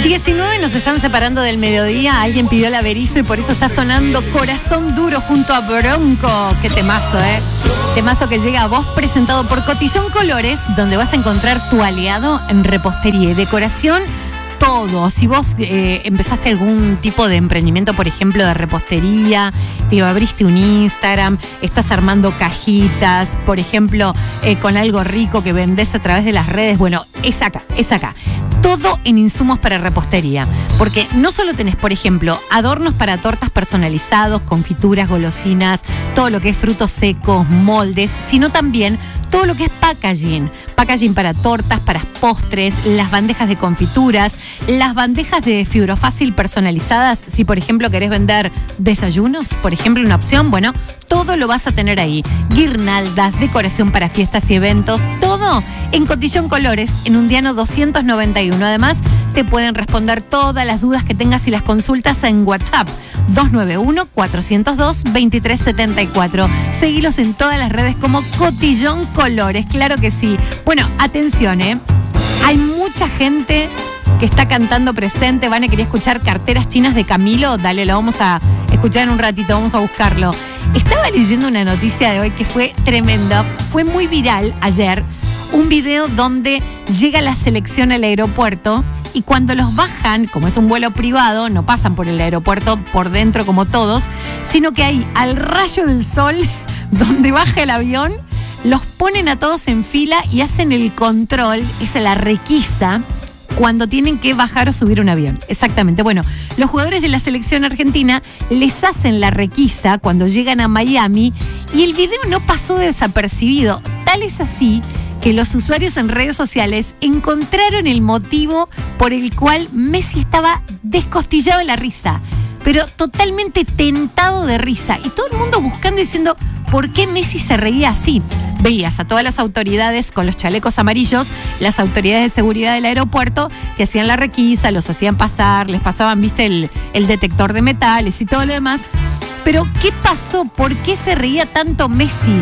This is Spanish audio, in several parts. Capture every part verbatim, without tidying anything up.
diecinueve nos están separando del mediodía. Alguien pidió la Berizo y por eso está sonando Corazón Duro junto a Bronco. Qué temazo, ¿eh? Temazo que llega a vos presentado por Cotillón Colores, donde vas a encontrar tu aliado en repostería y decoración. Todo. Si vos eh, empezaste algún tipo de emprendimiento, por ejemplo, de repostería, te abriste un Instagram, estás armando cajitas, por ejemplo, eh, con algo rico que vendés a través de las redes, bueno, es acá, es acá. Todo en insumos para repostería. Porque no solo tenés, por ejemplo, adornos para tortas personalizados, confituras, golosinas, todo lo que es frutos secos, moldes, sino también todo lo que es packaging. Packaging para tortas, para postres, las bandejas de confituras, las bandejas de fibrofácil personalizadas. Si, por ejemplo, querés vender desayunos, por ejemplo, una opción, bueno, todo lo vas a tener ahí. Guirnaldas, decoración para fiestas y eventos, todo en Cotillón Colores, en Undiano doscientos noventa y uno. Además, te pueden responder todas las dudas que tengas y las consultas en WhatsApp dos nueve uno, cuatro cero dos, dos tres siete cuatro. Seguilos en todas las redes como Cotillón Colores, claro que sí. Bueno, atención, ¿eh? Hay mucha gente que está cantando presente. Vane, quería escuchar Carteras Chinas de Camilo. Dale, lo vamos a escuchar en un ratito, vamos a buscarlo. Estaba leyendo una noticia de hoy que fue tremenda. Fue muy viral ayer. Un video donde llega la selección al aeropuerto y cuando los bajan, como es un vuelo privado, no pasan por el aeropuerto por dentro como todos, sino que ahí al rayo del sol, donde baja el avión, los ponen a todos en fila y hacen el control, es la requisa, cuando tienen que bajar o subir un avión. Exactamente. Bueno, los jugadores de la selección argentina les hacen la requisa cuando llegan a Miami y el video no pasó desapercibido. Tal es así que los usuarios en redes sociales encontraron el motivo por el cual Messi estaba descostillado de la risa, pero totalmente tentado de risa. Y todo el mundo buscando y diciendo, ¿por qué Messi se reía así? Veías a todas las autoridades con los chalecos amarillos, las autoridades de seguridad del aeropuerto, que hacían la requisa, los hacían pasar, les pasaban, viste, el, el detector de metales y todo lo demás. Pero, ¿qué pasó? ¿Por qué se reía tanto Messi?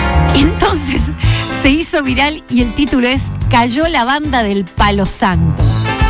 Entonces se hizo viral y el título es Cayó la banda del Palo Santo.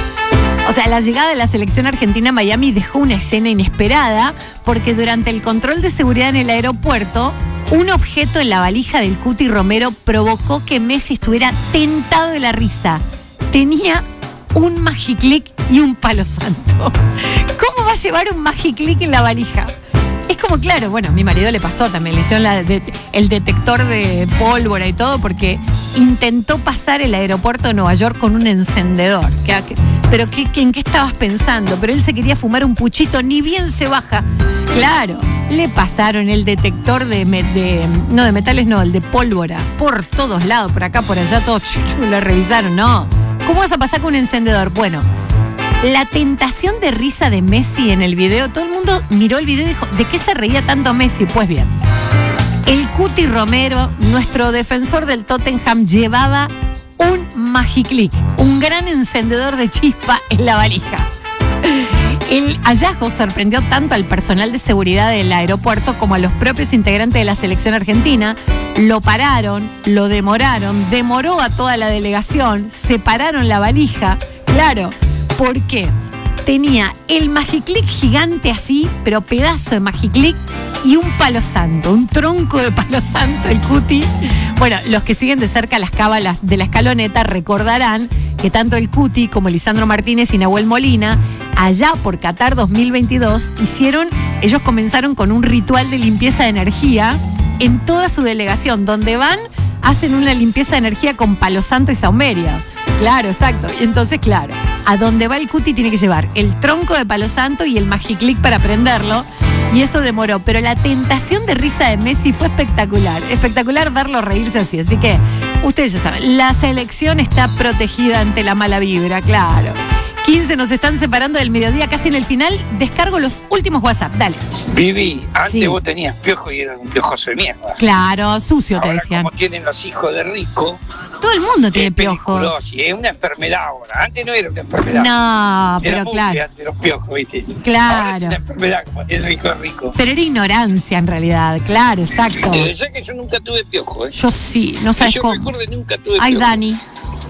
O sea, la llegada de la selección argentina a Miami dejó una escena inesperada porque durante el control de seguridad en el aeropuerto, un objeto en la valija del Cuti Romero provocó que Messi estuviera tentado de la risa. Tenía un Magiclick y un Palo Santo. ¿Cómo va a llevar un Magiclick en la valija? Es como, claro, bueno, a mi marido le pasó también, le hicieron la de, el detector de pólvora y todo porque intentó pasar el aeropuerto de Nueva York con un encendedor. Que, que, pero ¿qué, que, ¿en qué estabas pensando? Pero él se quería fumar un puchito, ni bien se baja. Claro, le pasaron el detector de, de no de metales, no, el de pólvora, por todos lados, por acá, por allá, todo, lo revisaron, no. ¿Cómo vas a pasar con un encendedor? Bueno, la tentación de risa de Messi en el video, todo el mundo miró el video y dijo, ¿de qué se reía tanto Messi? Pues bien, el Cuti Romero, nuestro defensor del Tottenham, llevaba un Magiclick, un gran encendedor de chispa en la valija. El hallazgo sorprendió tanto al personal de seguridad del aeropuerto como a los propios integrantes de la selección argentina. Lo pararon, lo demoraron, demoró a toda la delegación, separaron la valija. Claro, ¿por qué? Tenía el Magiclick gigante así, pero pedazo de Magiclick y un Palo Santo, un tronco de Palo Santo, el Cuti. Bueno, los que siguen de cerca las cábalas de la escaloneta recordarán que tanto el Cuti como Lisandro Martínez y Nahuel Molina, allá por Qatar dos mil veintidós, hicieron, ellos comenzaron con un ritual de limpieza de energía en toda su delegación, donde van, hacen una limpieza de energía con Palo Santo y saumerio. Claro, exacto. Y entonces, claro, a donde va el Cuti tiene que llevar el tronco de Palo Santo y el Magiclick para prenderlo. Y eso demoró. Pero la tentación de risa de Messi fue espectacular. Espectacular verlo reírse así. Así que, ustedes ya saben, la selección está protegida ante la mala vibra, claro. quince nos están separando del mediodía, casi en el final. Descargo los últimos WhatsApp, dale. Vivi, antes Sí. vos tenías piojos y eran un piojoso de mierda. Claro, sucio. Ahora, te decían. como tienen los hijos de rico, Todo el mundo tiene es piojos. peligroso, es una enfermedad ahora. Antes no era una enfermedad. No, Era pero muy claro. de los piojos, ¿viste? Claro. Ahora es una enfermedad, como tiene el hijo de rico. Pero era ignorancia en realidad, claro, exacto. Te decía que yo nunca tuve piojos, ¿eh? Yo sí, no Que sabes yo cómo. recuerdo nunca tuve Ay, piojos. Dani.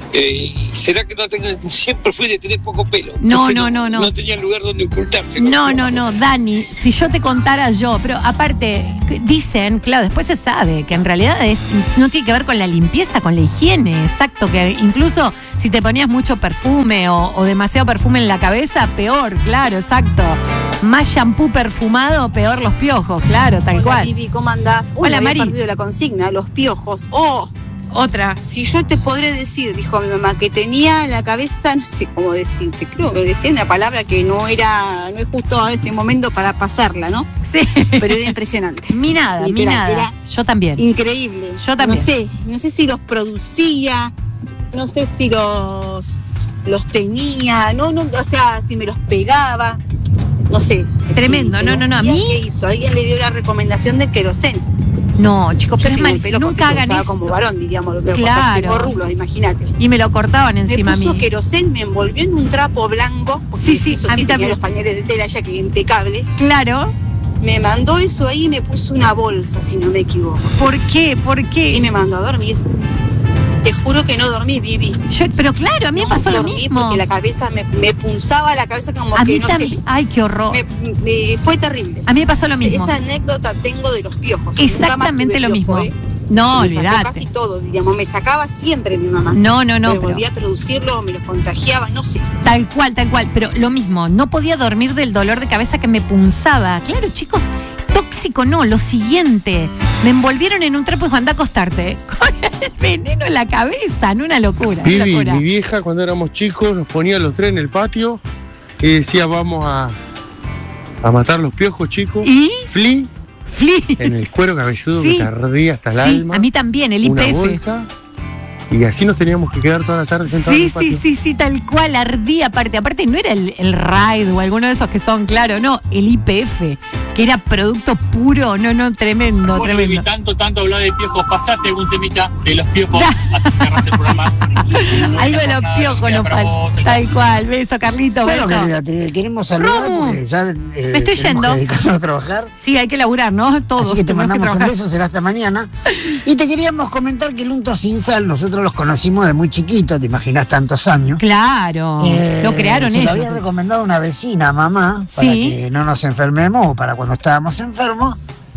Eh, ¿Será que no tengo, siempre fui de tener poco pelo? No, Entonces no, no, no. No tenía lugar donde ocultarse. No, no, no, Dani, si yo te contara yo, pero aparte, dicen, claro, después se sabe que en realidad es, no tiene que ver con la limpieza, con la higiene, exacto, que incluso si te ponías mucho perfume o, o demasiado perfume en la cabeza, peor, claro, exacto. Más shampoo perfumado, peor los piojos, claro, tal Hola, cual. Vivi, ¿cómo andás? Uy, Hola, había Mari. perdido la consigna, los piojos. ¡Oh! Otra. Si yo te podré decir, dijo mi mamá, que tenía la cabeza, no sé cómo decirte, creo que decía una palabra que no era, no es justo en este momento para pasarla, ¿no? Sí. Pero era impresionante. Mi nada, mi Literal, nada. era Yo también. Increíble. Yo también. No sé, no sé si los producía, no sé si los, los tenía, no, no, o sea, si me los pegaba, no sé. Tremendo, Pero no, no, no, a un día, mí- ¿qué hizo? Alguien le dio la recomendación del querosén. No, chicos, Yo pero es tengo el malísimo. pelo Nunca cortito, hagan usaba eso. como varón, diríamos, pero Claro. tengo rulos, imagínate. Y me lo cortaban encima Me puso a mí. querosén, me envolvió en un trapo blanco, porque Sí, sí, eso a mí sí tenía también. los pañales de tela ya que impecable. Claro. Me mandó eso ahí y me puso una bolsa, si no me equivoco. ¿Por qué? ¿Por qué? Y me mandó a dormir. Te juro que no dormí, Vivi. Yo- pero claro, a mí me No pasó lo dormí mismo. porque la cabeza me, me punzaba la cabeza como A que mí no también. sé. Ay, qué horror. Me, me- fue terrible. A mí me pasó lo mismo. Esa anécdota tengo de los piojos. Exactamente Nunca más lo tuve mismo. piojo, ¿eh? No, Me sacó olvidate. casi todo, diríamos. Me sacaba siempre mi mamá. No, no, no. me pero- volvía a producirlo, me los contagiaba, no sé. Tal cual, tal cual. Pero lo mismo, no podía dormir del dolor de cabeza que me punzaba. Claro, chicos, tóxico no. Lo siguiente, me envolvieron en un trapo y dijo, anda a acostarte. Con el veneno en la cabeza, no una locura. una Vivi, locura. mi vieja cuando éramos chicos nos ponía los tres en el patio y decía vamos a, a matar los piojos, chicos. ¿Y? Flea Flea. en el cuero cabelludo Sí. que te ardía hasta el Sí, alma. a mí también, el una I P F. bolsa. Y así nos teníamos que quedar toda la tarde sentados en Sí, el patio. sí, sí, sí, tal cual, ardía aparte. Aparte no era el, el Raid o alguno de esos que son, claro, no, el I P F, que era producto puro, no, no, tremendo, Bueno, Vivi, tremendo. tanto, tanto hablar de piojos, pasaste algún temita de los piojos, Da. así cerras el programa. Algo de los piojos nos falta. Tal cual, beso, Carlito, Bueno, beso. querida, te queremos saludar Romu, porque ya eh, me estoy tenemos yendo. que dedicarnos a trabajar. Sí, hay que laburar, ¿no? Todos. Así que te tenemos mandamos un trabajar. beso, será hasta mañana. Y te queríamos comentar que el unto sin sal, nosotros los conocimos de muy chiquitos, te imaginas tantos años. Claro, Eh, lo crearon se ellos. lo había recomendado una vecina, mamá, para Sí. que no nos enfermemos o para cuando estábamos enfermos.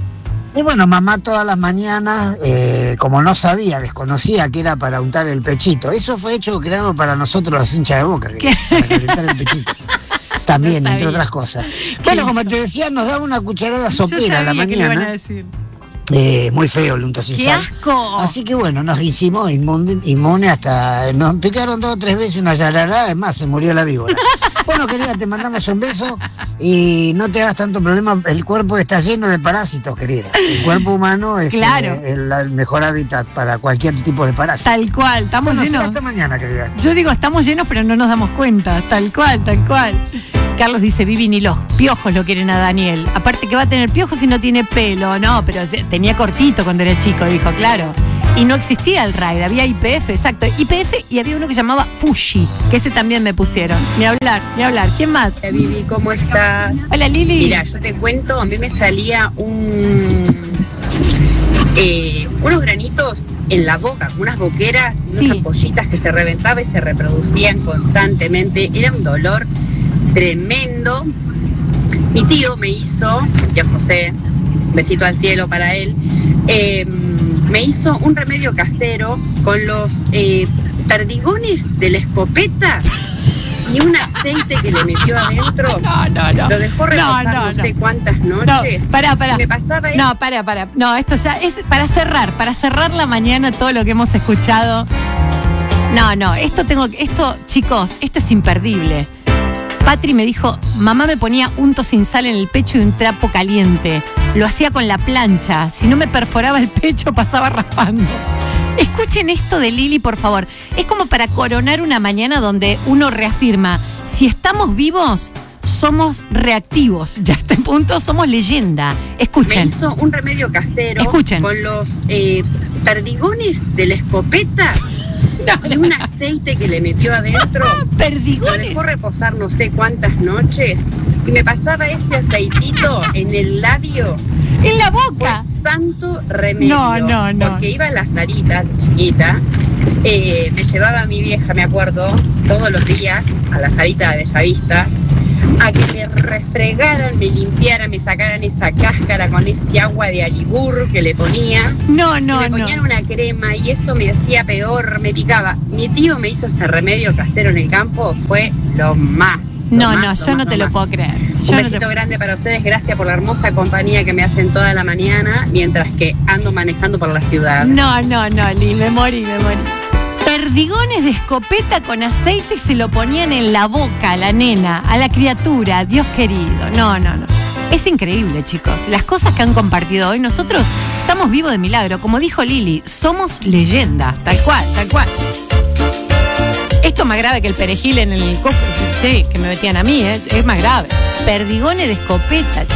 Y bueno, mamá todas las mañanas, eh, como no sabía, desconocía que era para untar el pechito. Eso fue hecho, creado para nosotros los hinchas de Boca, que- ¿Qué? para calentar el pechito. También, Yo entre sabía. otras cosas. Bueno, como te decía, nos daba una cucharada Yo sopera a la sabía que le iban a mañana. decir. Eh, muy feo el unto sin ¡Qué sal. asco! Así que bueno, nos hicimos inmune, inmune hasta... Nos picaron dos o tres veces una yarará, además se murió la víbora. Bueno, querida, te mandamos un beso y no te hagas tanto problema. El cuerpo está lleno de parásitos, querida. El cuerpo humano es Claro. eh, el, el mejor hábitat para cualquier tipo de parásito. Tal cual, estamos Bueno, será llenos. hasta mañana, querida. Yo digo, estamos llenos, pero no nos damos cuenta. Tal cual, tal cual. Carlos dice, Vivi, ni los piojos lo quieren a Daniel. Aparte que va a tener piojos si no tiene pelo. No, pero se- tenía cortito cuando era chico, dijo, claro. Y no existía el Raid, había I P F, exacto. I P F y había uno que llamaba Fushi, que ese también me pusieron. Ni hablar, ni hablar. ¿Quién más? Hola Vivi, ¿cómo estás? Hola, Lili. Mira, yo te cuento, a mí me salía un eh, unos granitos en la boca, unas boqueras, Sí. unas ampollitas que se reventaban y se reproducían constantemente. Era un dolor tremendo. Mi tío me hizo, ya José, besito al cielo para él, eh, me hizo un remedio casero con los eh, perdigones de la escopeta y un aceite que le metió adentro. No, no, no. Lo dejó reposar No, no, no, no. sé cuántas No, noches. pará, pará. Y me pasaba eso. No, para, para. No, esto ya es para cerrar, para cerrar la mañana todo lo que hemos escuchado. No, no, esto tengo, esto, chicos, esto es imperdible. Patri me dijo, mamá me ponía unto sin sal en el pecho y un trapo caliente. Lo hacía con la plancha. Si no me perforaba el pecho, pasaba raspando. Escuchen esto de Lili, por favor. Es como para coronar una mañana donde uno reafirma, si estamos vivos, somos reactivos. Ya a este punto somos leyenda. Me Escuchen. hizo un remedio casero Escuchen. con los eh, perdigones de la escopeta y un aceite que le metió adentro. Lo Perdigones. dejó reposar no sé cuántas noches y me pasaba ese aceitito en el labio. En la Fue boca. santo remedio. No, no, no. Porque iba a la Sarita, chiquita, eh, me llevaba a mi vieja, me acuerdo, todos los días a la salita de Bellavista, a que me refregaran, me limpiaran, me sacaran esa cáscara con ese agua de alibur que le ponía. No, no, me no. ponían una crema y eso me hacía peor, me picaba. Mi tío me hizo ese remedio casero en el campo, fue lo más. Lo No, más, no, lo yo no más, te lo lo más. puedo creer. Yo Un no besito te... grande para ustedes, gracias por la hermosa compañía que me hacen toda la mañana mientras que ando manejando por la ciudad. No, no, no, Lili, me morí, me morí. Perdigones de escopeta con aceite y se lo ponían en la boca a la nena, a la criatura, Dios querido. No, no, no. Es increíble, chicos. Las cosas que han compartido hoy, nosotros estamos vivos de milagro. Como dijo Lili, somos leyenda. Tal cual, tal cual. Esto es más grave que el perejil en el coco. Sí, que me metían a mí, ¿eh? Es más grave. Perdigones de escopeta,